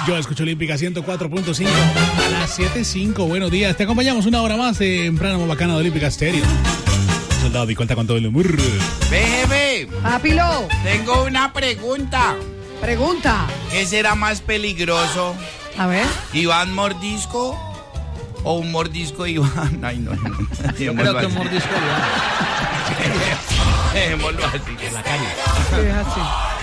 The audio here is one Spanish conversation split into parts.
Yo escucho Olímpica 104.5 a las 7:05. Buenos días. Te acompañamos una hora más en Plano Bacana de Olímpica Stereo. Soldado Bicolta con todo el humor. Bebe, Papilo, tengo una pregunta. pregunta. ¿Qué será más peligroso? A ver. ¿Iván Mordisco o un mordisco Iván? Ay, no. Yo creo que un mordisco Dejémoslo así. en la calle. Es así.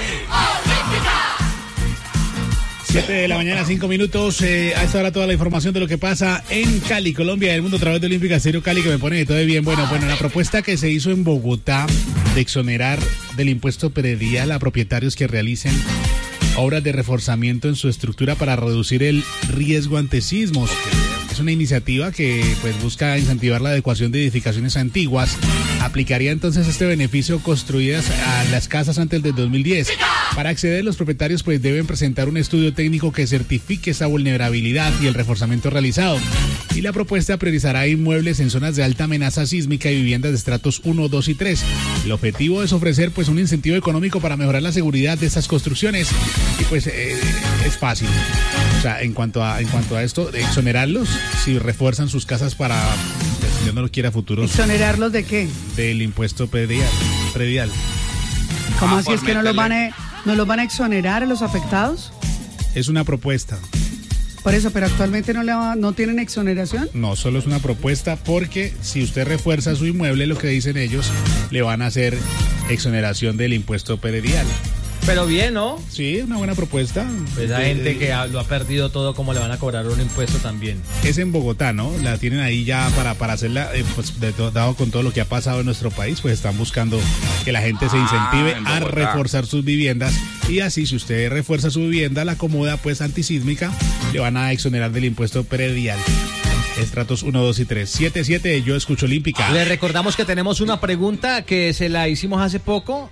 7 de la mañana, 5 minutos. A esta hora toda la información de lo que pasa en Cali, Colombia, y el mundo a través de Olímpica Stereo Cali, que me pone de todo de bien. Bueno, la propuesta que se hizo en Bogotá de exonerar del impuesto predial a propietarios que realicen obras de reforzamiento en su estructura para reducir el riesgo ante sismos. Es una iniciativa que pues busca incentivar la adecuación de edificaciones antiguas. Aplicaría entonces este beneficio construidas a las casas antes del 2010. Para acceder, los propietarios pues deben presentar un estudio técnico que certifique esa vulnerabilidad y el reforzamiento realizado. Y la propuesta priorizará inmuebles en zonas de alta amenaza sísmica y viviendas de estratos 1, 2 y 3. El objetivo es ofrecer pues un incentivo económico para mejorar la seguridad de estas construcciones. Y pues es fácil. O sea, en cuanto a esto, de exonerarlos si refuerzan sus casas para, pues, si Dios no lo quiera, futuros. ¿Exonerarlos de qué? Del impuesto predial. ¿Cómo así es que no los van a exonerar a los afectados? Es una propuesta. Por eso, pero actualmente no tienen exoneración. No, solo es una propuesta porque si usted refuerza su inmueble, lo que dicen ellos, le van a hacer exoneración del impuesto predial. Pero bien, ¿no? Sí, una buena propuesta. Esa gente que lo ha perdido todo, ¿cómo le van a cobrar un impuesto también? Es en Bogotá, ¿no? La tienen ahí ya para hacerla, pues dado con todo lo que ha pasado en nuestro país, pues están buscando que la gente se incentive a reforzar sus viviendas y así si usted refuerza su vivienda, la acomoda pues antisísmica, le van a exonerar del impuesto predial. Estratos 1, 2 y 3. 7, yo escucho Olímpica. Le recordamos que tenemos una pregunta que se la hicimos hace poco.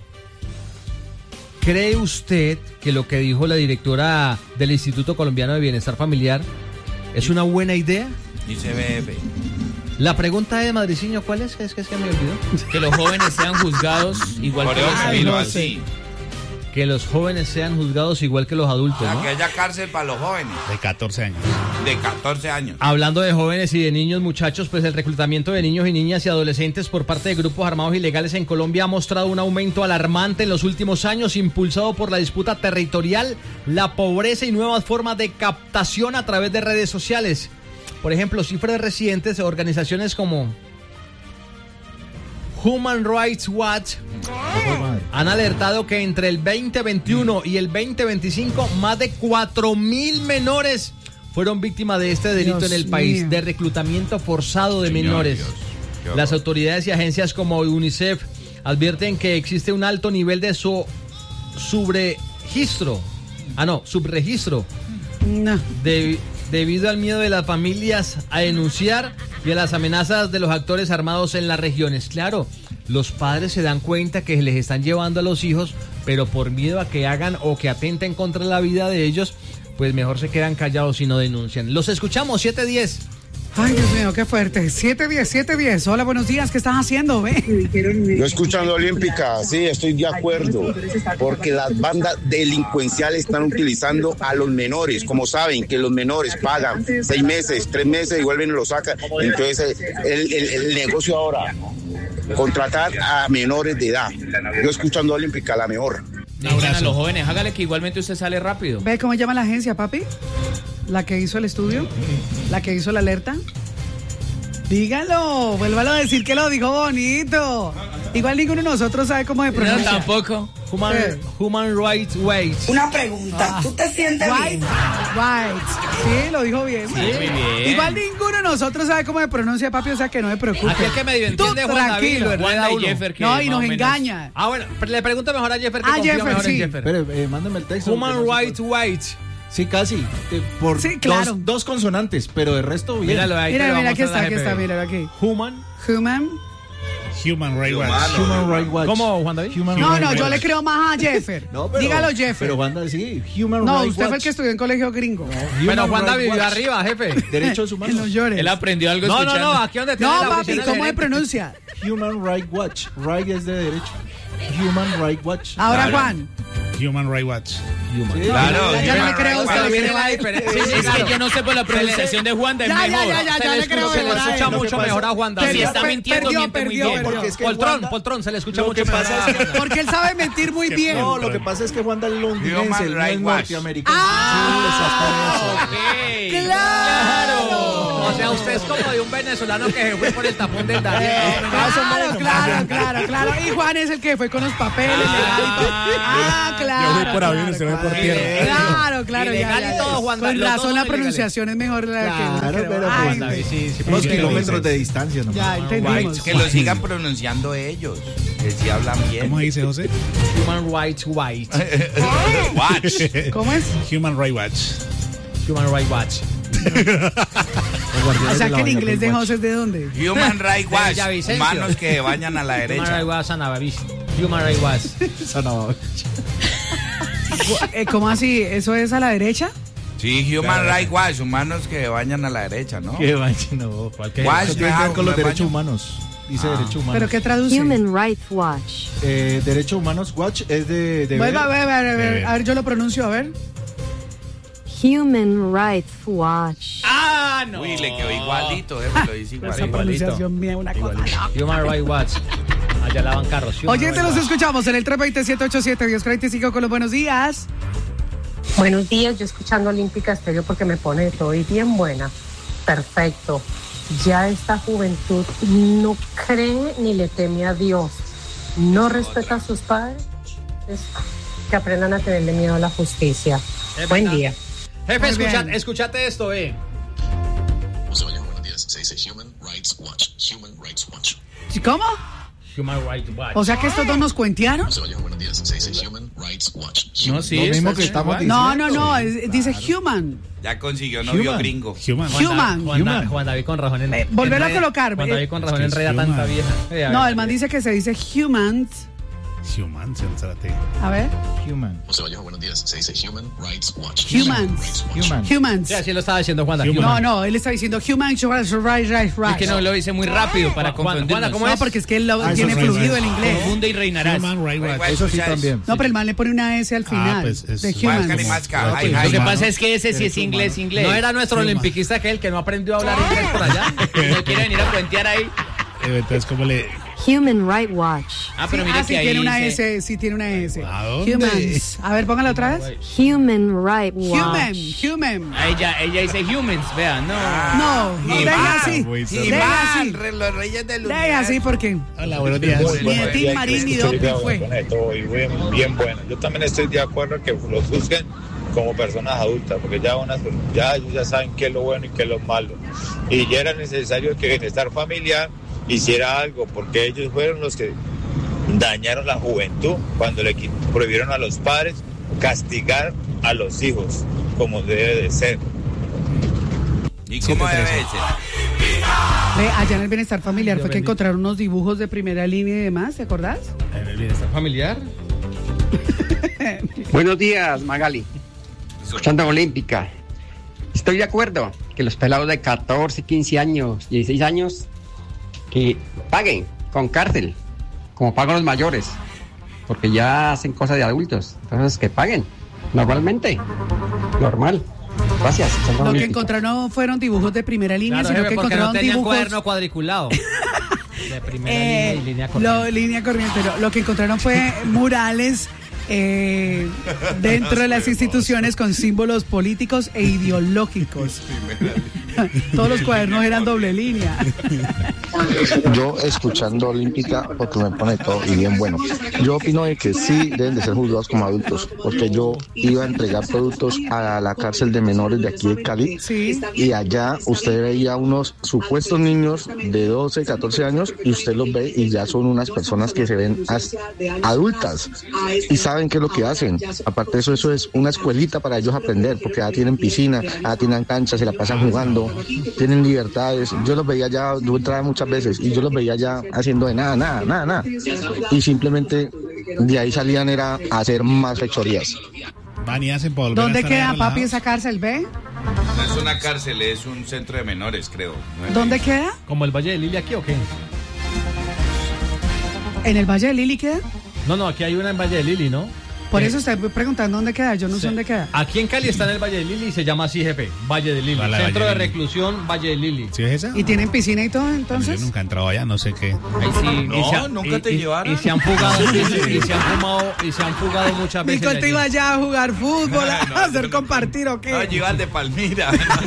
¿Cree usted que lo que dijo la directora del Instituto Colombiano de Bienestar Familiar es una buena idea? Dice Bebe. La pregunta de Madriciño, ¿cuál es? Es que me olvidó. Que los jóvenes sean juzgados igual Por que eso los vino adultos. así. Que los jóvenes sean juzgados igual que los adultos, ¿no? Que haya cárcel para los jóvenes. De 14 años. De 14 años. Hablando de jóvenes y de niños, muchachos, pues el reclutamiento de niños y niñas y adolescentes por parte de grupos armados ilegales en Colombia ha mostrado un aumento alarmante en los últimos años, impulsado por la disputa territorial, la pobreza y nuevas formas de captación a través de redes sociales. Por ejemplo, cifras recientes de organizaciones como Human Rights Watch han alertado que entre el 2021 y el 2025 más de 4.000 menores fueron víctimas de este delito Dios en el país, mío. de reclutamiento forzado de menores. Las autoridades y agencias como UNICEF advierten que existe un alto nivel de subregistro No. debido al miedo de las familias a denunciar y a las amenazas de los actores armados en las regiones. Claro, los padres se dan cuenta que les están llevando a los hijos, pero por miedo a que hagan o que atenten contra la vida de ellos, pues mejor se quedan callados y no denuncian. Los escuchamos, 7:10. Ay, Dios mío, qué fuerte. 7:10. Hola, buenos días. ¿Qué estás haciendo? Ve. Yo escuchando Olímpica, sí, estoy de acuerdo, porque las bandas delincuenciales están utilizando a los menores, como saben que los menores pagan 6 meses, 3 meses y vuelven y lo sacan. Entonces, el negocio ahora, contratar a menores de edad. Yo escuchando Olímpica, la mejor. Digan a los jóvenes, hágale que igualmente usted sale rápido. ¿Ve cómo llama la agencia, papi? La que hizo el estudio, la que hizo la alerta. Dígalo, vuélvalo a decir que lo dijo bonito. Igual ninguno de nosotros sabe cómo se No, pronuncia. tampoco. Human Rights Watch. Una pregunta, ¿tú te sientes bien? White. Sí, lo dijo bien. Sí, muy bien. Igual ninguno de nosotros sabe cómo se pronuncia, papi, o sea que no me preocupe. Aquí el que medio Tú entiende es Juan David, tranquilo. lo enreda Wanda y uno. Jeffer, que No, y más nos o menos- engaña. Ah, bueno, le pregunto mejor a Jeffer, que Ah, confía Jeffer, mejor sí. en Jeffer. Pero mándame el texto. Human porque no sé Rights Watch. Sí, casi. Por Sí, claro. dos consonantes, pero de resto bien. Míralo ahí. Mira, te lo mira, vamos aquí a está, dar, aquí está, Jeffer. míralo aquí. Human. Human Rights Watch. Human Rights Watch. ¿Cómo, Juan David? Human No, Rights no, yo Watch. le creo más a Jeffer. No, pero, Dígalo, Jeffer. Pero Wanda, sí, Human No, Rights usted fue el Watch. que estudió en colegio gringo. Pero Juan Rights David vivió Watch. arriba, jefe. Derechos Que no humanos. llores. Él aprendió algo No, escuchando. aquí donde tiene No, la papi, oficina ¿cómo se gerente. pronuncia? Human Rights Watch. Right es de derecho. Human Rights Watch. Ahora, Claro. Juan. Human Rights Watch. Claro, Ya no le creo a usted. Es que yo no sé por la pronunciación de Juanda, es Ya mejor. le creo. Se le ¿verdad? escucha mucho mejor a Juanda. Si está mintiendo, miente muy bien. Porque es que Poltrón, se le escucha Lo mucho que mejor. pasa es que Porque él sabe mentir muy bien. no, lo que pasa es que Juanda es londinense, Human él no es Rights Watch. norteamericano. Ok. ¡Claro! O sea, usted es como de un venezolano que se fue por el tapón del Darién. Claro. Y Juan es el que fue con los papeles. Claro. Yo voy por avión, usted va por tierra. Claro. Ilegal ya. y todo, Juan. Con Los razón dos la son pronunciación es mejor la que uno Claro, creo. pero Ay, David, sí. 2 kilómetros de distancia nomás. ya entendimos. Que lo sigan pronunciando ellos. Que sí hablan bien. ¿Cómo dice José? Human Rights Watch. Watch. ¿Cómo es? Human Rights Watch. Human Rights Watch. O sea que el inglés de José es de dónde. Human Rights Watch. Villavicencio. Humanos que bañan a la Human derecha. Rights Watch, Anabavis. Human Rights Watch. ¿Cómo así? ¿Eso es a la derecha? Sí, Human Rights Watch. Humanos que bañan a la derecha, ¿no? Qué baño, no. Watch, Eso tiene que ver con los no es derechos baño. humanos. Dice derechos humanos. ¿Pero qué traduce? Human Rights Watch. Derechos humanos watch es de ver. A ver, yo lo pronuncio, a ver. Human Rights Watch. Ah, no. Uy, le quedó igualito, me lo dice Esa igualito. pronunciación mía, una cosa loca. Human Rights Watch. Allá lavan carros. Human Oye, te Rights los Watch. escuchamos en el 327-87-1045 con los buenos días. Buenos días, yo escuchando Olímpica Estéreo porque me pone de todo y bien buena. Perfecto. Ya esta juventud no cree ni le teme a Dios. No respeta a sus padres. Es que aprendan a tenerle miedo a la justicia. Buen día. Jefe, Muy bien. escúchate esto, Buenos días, se dice Human Rights Watch. Human Rights Watch. ¿Cómo? Human Rights Watch. O sea que estos dos nos cuentearon. Buenos días, se dice Human Rights Watch. No, sí. Lo mismo está que estamos igual. diciendo. No, dice human. Ya consiguió novio Human. gringo. Human. Juan David con razón. Volverlo a colocar. Juan David con razón Es que es enreda human. tanta vieja. No, el man dice que se dice humans. Human, se nos trate. A ver. Human. Buenos días, se dice Human Rights Watch. Humans. Human. Humans. Sí, así lo estaba diciendo Juan David. No, él está diciendo humans, right. Es que no lo dice muy rápido para confundirnos. Juana, ¿cómo No, es? porque es que él eso tiene es fluido right. el inglés. Confunde y reinarás. Human Rights Watch. Eso sí también. No, pero el man le pone una S al final. pues es- de Más humans. carimasca. No, Ay, pues, ay, Lo que mano. pasa es que ese sí es inglés. No era nuestro olimpiquista aquel que no aprendió a hablar inglés por allá. No quiere venir a puentear ahí. Entonces, ¿cómo le...? Human Rights Watch. Ah, pero mire sí que ahí tiene una dice- S, sí tiene una S. ¿A dónde? Humans. A ver, póngala otra vez. Human Rights Watch. Human. Ah, ella dice humans, vean, no. No, deja así. Muy Deja así. Los reyes del Deja así porque Hola, buenos días. ni de Tim Marín ni Dopi fue. Bien bueno. Yo también estoy de acuerdo que los juzguen como personas adultas, porque ya ellos ya saben qué es lo bueno y qué es lo malo. Y ya era necesario que Bienestar Familiar hiciera algo, porque ellos fueron los que dañaron la juventud cuando le prohibieron a los padres castigar a los hijos, como debe de ser. ¿Y cómo debe ser? Ve, allá en el Bienestar Familiar fue que encontraron unos dibujos de primera línea y demás, ¿te acordás? En el bienestar familiar. Buenos días, Magali. Escuchando Olímpica. Estoy de acuerdo que los pelados de 14, 15 años, 16 años, que paguen con cárcel, como pagan los mayores, porque ya hacen cosas de adultos. Entonces, que paguen, normalmente, normal. Gracias. Escuchando Lo que Olímpica. encontraron no fueron dibujos de primera línea, Claro, sino jefe, que porque no encontraron tenían dibujos cuaderno cuadriculado. De primera línea y línea corriente. línea corriente. Lo que encontraron fue murales dentro de las instituciones con símbolos políticos e ideológicos. Todos los cuadernos eran doble línea. Yo escuchando Olímpica porque me pone todo y bien bueno. Yo opino de que sí deben de ser juzgados como adultos, porque yo iba a entregar productos a la cárcel de menores de aquí de Cali y allá usted veía unos supuestos niños de 12, 14 años y usted los ve y ya son unas personas que se ven adultas y saben qué es lo que hacen. Aparte de eso, eso es una escuelita para ellos aprender, porque ya tienen piscina, ya tienen canchas, se la pasan jugando, tienen libertades. Yo los veía ya, yo entraba muchas veces y yo los veía ya haciendo de nada. Y simplemente de ahí salían era a hacer más fechorías. Van y hacen por volver a ¿Dónde estar queda, relajados. papi, esa cárcel, ve? No es una cárcel, es un centro de menores, creo. ¿No es? ¿Dónde queda? ¿Como el Valle de Lili aquí o qué? ¿En el Valle de Lili queda? No, aquí hay una en Valle de Lili, ¿no? Por eso estoy preguntando dónde queda. Yo no sé dónde queda. Aquí en Cali está en el Valle de Lili y se llama así, jefe. Valle de Lili. Vale, Centro Valle de de reclusión Valle de Lili. ¿Sí es esa? ¿Y tienen piscina y todo entonces? Yo nunca he entrado allá, no sé qué. Ahí sí. No, nunca te llevaron. Y se han fugado, y se han fugado muchas veces. Nicole, te iba allá a jugar fútbol, No, a hacer compartir o qué. No, yo iba al de Palmira.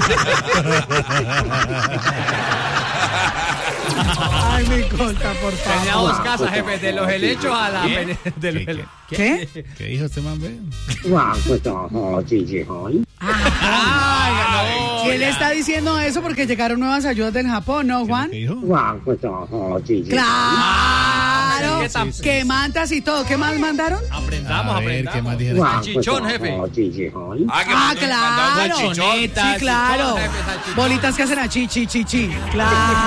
Ay, Nicolta, por favor. Tenía dos casas, jefe, de los helechos a la... ¿Qué? ¿Qué dijo este man, ve? ¿Quién le está diciendo eso? Porque llegaron nuevas ayudas del Japón, ¿no, Juan? ¿Qué dijo? ¡Claro! Sí. Que mantas y todo. ¿Qué más mandaron? Aprendamos, A ver, ¿qué más aprendamos. dijeron? Salchichón, jefe. Claro. Sí, claro. salchichón, jefe, salchichón. Bolitas que hacen a chi. Claro.